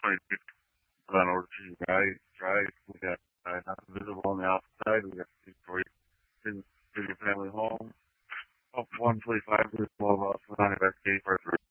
on order to drive. We got nothing visible on the outside. We got two family home. 145 is 12 us on evacuate for